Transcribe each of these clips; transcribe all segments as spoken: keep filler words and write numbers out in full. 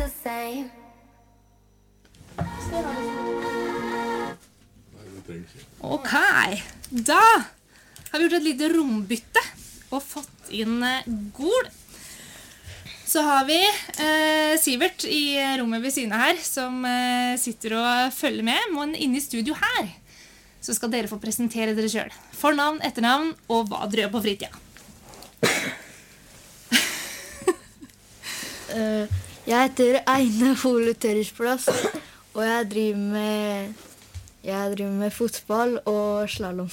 the same. Ok, da har vi gjort et lite rombytte og fått inn Gol. Så har vi eh, Sivert i rommet ved siden her, som eh, sitter og følger med, men inne i studio her, så skal dere få presentere dere selv. Fornavn, etternavn, og hva dere gjør på fritida. uh, jeg heter Eine Hole Tørresplass, og jeg driver med, jeg driver med fotball og slalom.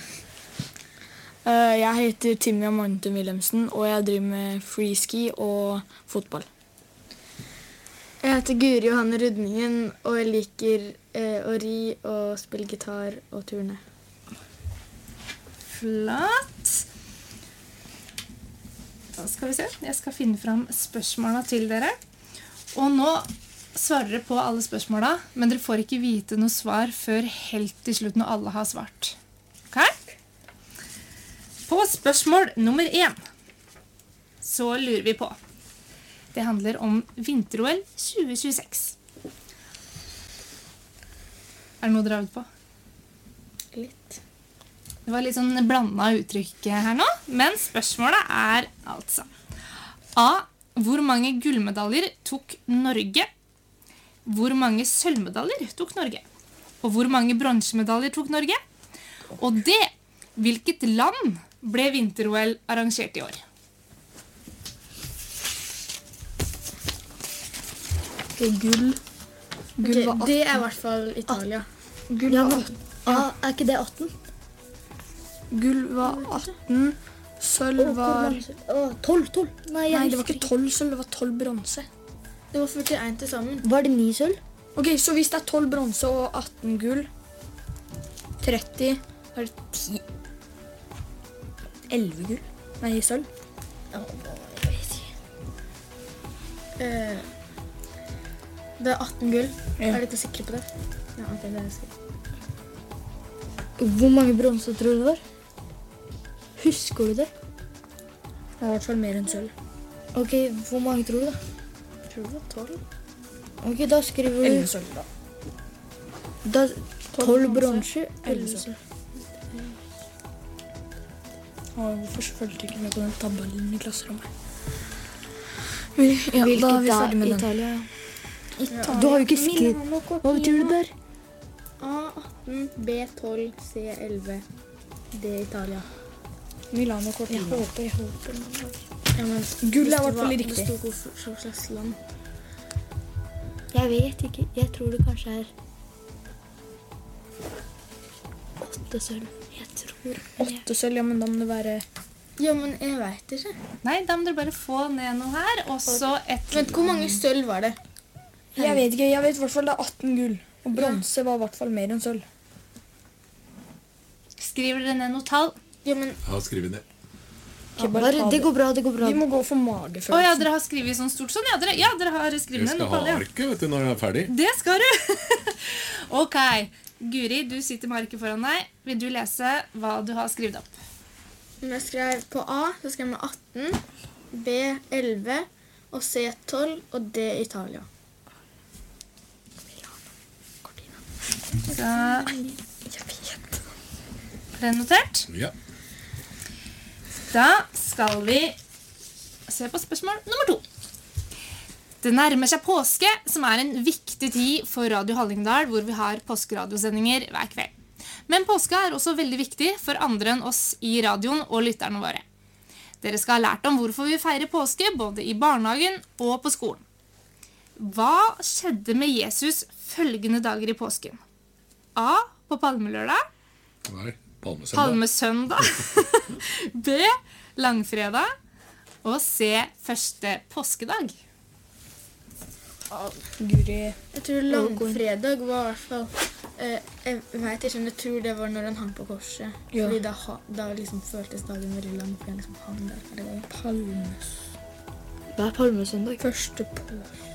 Uh, jeg heter Timmy Amante Wilhelmsen, og jeg driver med freeski og fotball. Jeg heter Guri Johanne Rudningen, og jeg liker eh, å ri og spille gitar og turne. Flott. Da skal vi se. Jeg skal finne fram spørsmålene til dere. Og nå svarer dere på alle spørsmålene, men dere får ikke vite noe svar før helt til slutt når alle har svart. Ok? På spørsmål nummer én så lurer vi på. Det handler om vinter-O L tjue tjueseks. Er det noe dere har ut på? Litt. Det var litt sånn blandet uttrykk her nå, men spørsmålet er altså A. Hvor mange gullmedaljer tok Norge? Hvor mange sølvmedaljer tok Norge? Og hvor mange bronsemedaljer tok Norge? Og D. Hvilket land ble vinter-O L arrangert i år? Okay, gull. Gull Okay, var atten. det er i hvert fall Italia. Gull Ja, var men, atten. ja, er ikke det atten? Gull var atten. Sølv var... tolv, tolv. Nei, jeg Nei, det var husker ikke tolv sølv, det var tolv bronse. Det var førtien til sammen. Var det ni sølv? Ok, så hvis det er tolv bronse og atten gull, tretti, er det ti... elleve gull? Nei, sølv. Ja, jeg vet ikke. Eh, det er atten gull. Ja. Er dere sikre på det? Ja, ok, det er jeg sikker. Hvor mange bronser tror du det var? Husker du det? Det er i hvert fall mer enn sølv. Ok, hvor mange tror du da? Jeg tror det var tolv. Ok, da skriver elleve du... sølv, da. Da, tolv bronser. elleve sølv. Å, hvorfor følte jeg ikke med på den tabellen i klasserommet? Vi- Ja, Hvilket da er vi da? ferdig med den. Italia. Italia. Du har jo ikke skrevet... Hva betyr det der? A atten, B tolv, C elleve, D Italia. Milano Jeg Cortina. håper, jeg håper. Ja, men Gull er i det hvert fall var- riktig. Det stod hvor hva slags land. Jeg vet ikke. Jeg tror det kanskje er... Åtte sølv. Jeg tror... Åtte sølv, ja, men da må det være... Ja, men jeg vet ikke. Nei, da må dere bare få ned noe her, og så et... Vent, hvor mange sølv var det? Jeg vet ikke, jeg vet i hvert fall det er atten gull. Og bronse var i hvert fall mer enn sølv. Skriver dere ned noe tall? Ja, men Ja, skriv ned. Ikke bare Bare, ta det går bra, det går bra. Vi må gå for Å magefølelsen. ja, dere har skrivet sånn stort sånn? Ja, dere, ja, dere har skrevet Jeg ned skal noe ha tall, ja. arket, vet du, når jeg er ferdig. Det skal du! Ok, Guri, du sitter med arket foran deg. Vil du lese hva du har skrevet opp? jeg skrev på A, så skrev jeg atten, B elleve, og C tolv, og D Italia. Så... Er det notert? Ja. Da skal vi se på spørsmål nummer to. Det nærmer seg påske, som er en viktig tid for Radio Hallingdal, hvor vi har påskeradiosendinger hver kveld. Men påske er også veldig viktig for andre enn oss i radioen og lytterne våre. Dere skal ha lært om hvorfor vi feirer påske, både i barnehagen og på skolen. Hva skjedde med Jesus følgende dager i påsken? A. På palmelørdag. Nei, palmesøndag. Palmesøndag. B. Langfredag. Og C. Første påskedag. Guri. Jeg tror langfredag var i hvert fall... Eh, jeg vet ikke, men jeg tror det var når han hang på korset. Ja. Fordi da, ha- da liksom føltes dagen veldig lang, for jeg liksom hang der. hele dagen. Palmes. Hva er palmesøndag? Første på.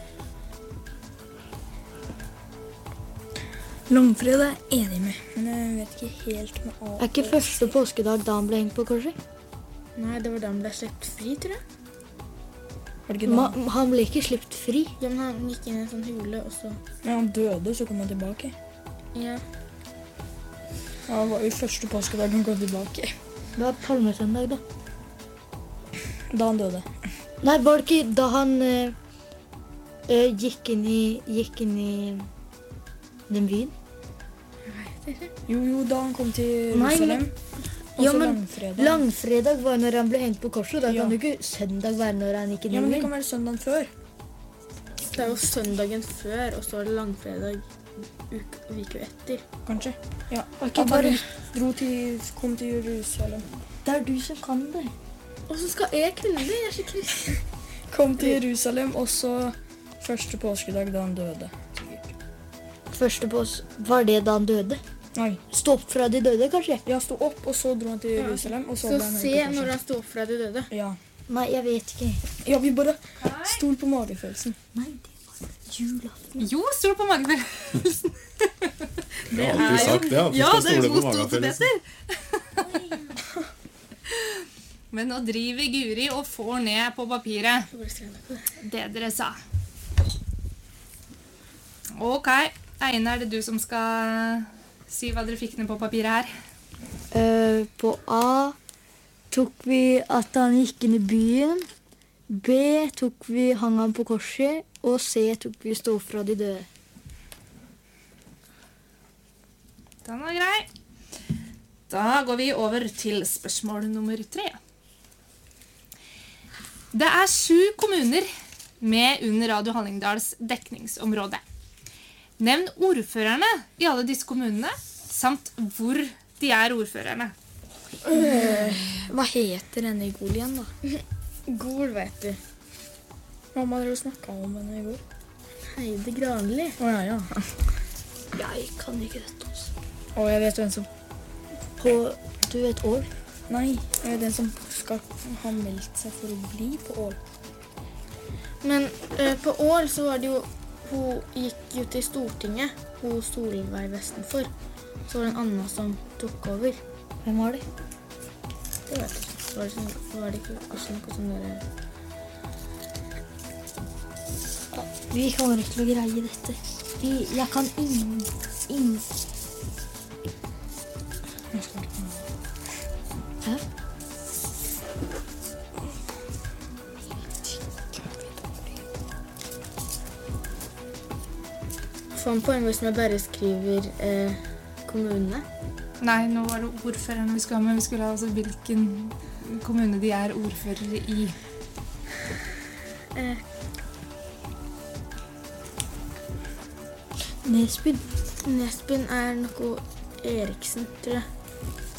Langfredag er jeg enig med, men jeg vet ikke helt med A. Er ikke første påskedag da han ble hengt på korset? Nei, det var da han ble slept fri, tror jeg. Var det ikke Ma da? han ble ikke sluppet fri. Ja, men han gikk inn i en sånn hule, og så Ja, han døde, så kom han tilbake. Ja. Ja, det var jo første påskedag han kom tilbake. Det var palmesøndag, da. Da han døde. Nei, var det ikke da han eh, eh, gikk inn i Gikk inn i den byen? Jo, jo, da han kom til Nei, Jerusalem. Og Ja, så men langfredag. langfredag var når han ble hengt på korset. Da Ja. kan jo ikke søndag være når han gikk inn Ja, i men det byen. kan være søndagen før. Det er jo søndagen før, og så er det langfredag uke, uke etter. Kanskje. Ja. Var ikke At han bare dro til, kom til Jerusalem. Det er du som kan det. Og så skal jeg kunne det, jeg er så kristen. Kom til Jerusalem, og så første påskedag da han døde. Sikkert. Første pås Var det da han døde? Nei. Stå opp fra de døde, kanskje? Ja, sto opp, og så dro han til Jerusalem, og så, Så ble han se hengt på når korset. han sto opp fra de døde. Ja. Nei, jeg vet ikke. Ja, vi bare stol på magefølelsen. Nei, det var julaften. Jo, stol på magefølelsen. Jeg har alltid sagt det, at du Ja, skal det er stole jo på god stol til magefølelsen. Peter. Men nå driver Guri og får ned på papiret det dere sa. Ok, Eine, er det du som skal si hva dere fikk ned på papiret her? Eh, på A tok vi at han gikk inn i byen. B tok vi hang han på korset. Og C tok vi stå opp fra de døde. Den var grei. Da går vi over til spørsmål nummer tre. Det er sju kommuner med under Radio Hallingdals dekningsområde. Nevn ordførerne i alle disse kommunene, samt hvor de er ordførerne. Hva heter denne i Gol igjen, da? Gol, vet du. Mamma hadde jo snakket om henne i går. Heide Granli. Å ja, ja. Jeg kan ikke dette. Altså. Og jeg vet hvem som... På Du vet Ål? Nei, jeg vet den som skal ha meldt seg for å bli på Ål. Men eh, på Ål så var det jo hun gikk jo til Stortinget, hun Solveig Vestenfor. Så var det en annen som tok over. Hvem var det? Det vet jeg ikke. Var det, sånn, var det ikke også noe sånn der... Vi kommer ikke til å greie dette. Vi, jeg kan ingen, ingen. Hæ? Får man poeng hvis man bare skriver eh, kommunene? Nei, nå var det ordførerne vi skulle ha med. Vi skulle ha altså hvilken kommune de er ordførere i. Eh, Nesbyen. Nesbyen er noe Eriksen, tror jeg.